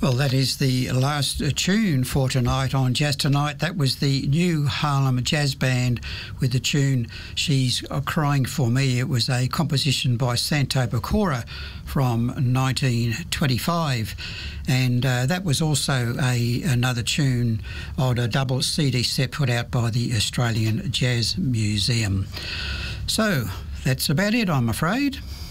Well, that is the last tune for tonight on Jazz Tonight. That was the New Harlem Jazz Band with the tune She's Crying For Me. It was a composition by Santo Pecora from 1925. And that was also another tune on a double CD set put out by the Australian Jazz Museum. So that's about it, I'm afraid.